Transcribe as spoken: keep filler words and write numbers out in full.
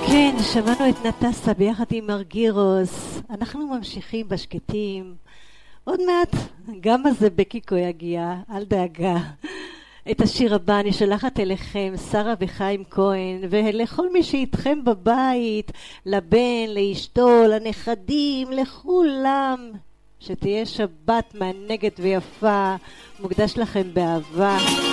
כן, שמענו את נטסה ביחד עם מרגירוס. אנחנו ממשיכים בשקטים. עוד מעט גם הזה בקיקו יגיע, אל דאגה. את השיר הבא אני שולחת אליכם, שרה וחיים כהן, ולכל מי שאיתכם בבית, לבן, לאשתו, לנכדים, לכולם. שתהיה שבת מענגת ויפה, מוקדש לכם באהבה.